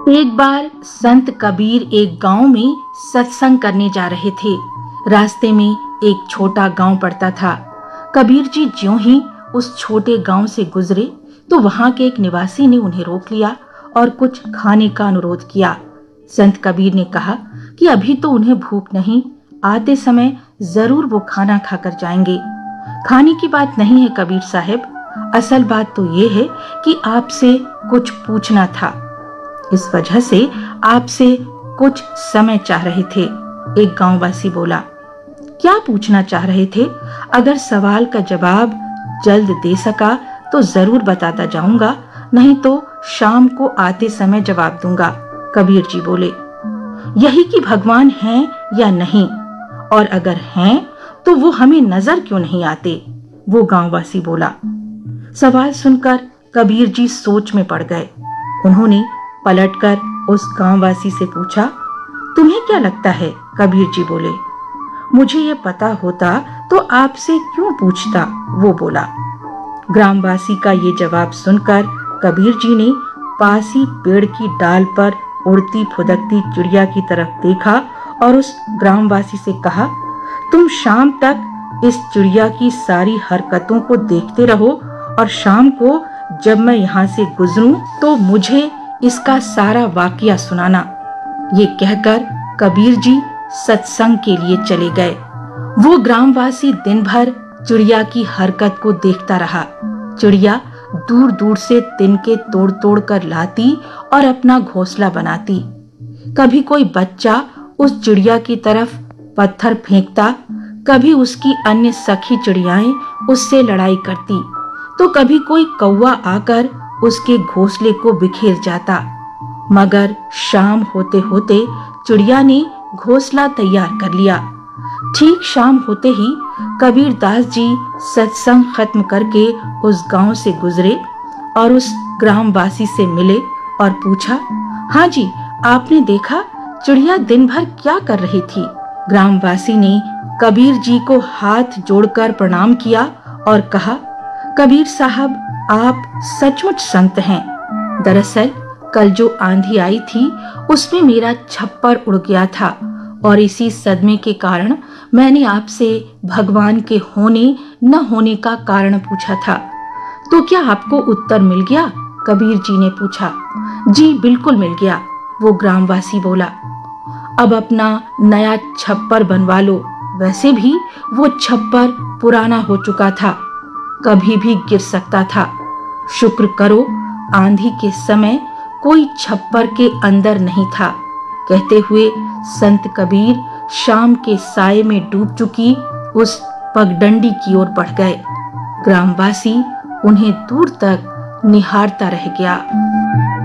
एक बार संत कबीर एक गांव में सत्संग करने जा रहे थे। रास्ते में एक छोटा गांव पड़ता था। कबीर जी ज्यों ही उस छोटे गांव से गुजरे तो वहां के एक निवासी ने उन्हें रोक लिया और कुछ खाने का अनुरोध किया। संत कबीर ने कहा कि अभी तो उन्हें भूख नहीं, आते समय जरूर वो खाना खाकर जाएंगे। खाने की बात नहीं है कबीर साहब, असल बात तो ये है कि आपसे कुछ पूछना था, इस वजह से आपसे कुछ समय चाह रहे थे। एक गांववासी बोला। क्या पूछना चाह रहे थे? अगर सवाल का जवाब जल्द दे सका तो जरूर बताता जाऊंगा, नहीं तो शाम को आते समय जवाब दूंगा। कबीर जी बोले। यही कि भगवान हैं या नहीं, और अगर हैं तो वो हमें नजर क्यों नहीं आते? वो गांववासी बोला। सवाल सुनकर कबीर जी सोच में पड़ गए। उन्होंने पलटकर उस गांववासी से पूछा, तुम्हें क्या लगता है? कबीर जी बोले। मुझे ये पता होता तो आपसे क्यों पूछता? वो बोला। ग्रामवासी का ये जवाब सुनकर कबीर जी ने पास ही पेड़ की डाल पर उड़ती फुदकती चिड़िया की तरफ देखा और उस ग्रामवासी से कहा, तुम शाम तक इस चिड़िया की सारी हरकतों को देखते रहो और शाम को जब मैं यहाँ से गुजरूं तो मुझे इसका सारा वाकया सुनाना। ये कहकर कबीर जी सत्संग के लिए चले गए। वो ग्रामवासी दिन भर चिड़िया की हरकत को देखता रहा। चिड़िया दूर दूर से तिनके तोड़ तोड़ कर लाती और अपना घोंसला बनाती। कभी कोई बच्चा उस चिड़िया की तरफ पत्थर फेंकता, कभी उसकी अन्य सखी चिड़ियाएं उससे लड़ाई करती, तो कभी कोई कौवा आकर उसके घोंसले को बिखेर जाता। मगर शाम होते होते चिड़िया ने घोंसला तैयार कर लिया। ठीक शाम होते ही कबीर दास जी सत्संग खत्म करके उस गांव से गुजरे और उस ग्रामवासी से मिले और पूछा, हाँ जी, आपने देखा चिड़िया दिन भर क्या कर रही थी? ग्रामवासी ने कबीर जी को हाथ जोड़कर प्रणाम किया और कहा, कबीर साहब, आप सचमुच संत हैं। दरअसल कल जो आंधी आई थी उसमें मेरा छप्पर उड़ गया था और इसी सदमे के कारण मैंने आपसे भगवान के होने न होने का कारण पूछा था। तो क्या आपको उत्तर मिल गया? कबीर जी ने पूछा। जी बिल्कुल मिल गया, वो ग्रामवासी बोला। अब अपना नया छप्पर बनवा लो। वैसे भी वो छप्पर पुराना हो चुका था, कभी भी गिर सकता था। शुक्र करो आंधी के समय कोई छप्पर के अंदर नहीं था। कहते हुए संत कबीर शाम के साये में डूब चुकी उस पगडंडी की ओर बढ़ गए। ग्रामवासी उन्हें दूर तक निहारता रह गया।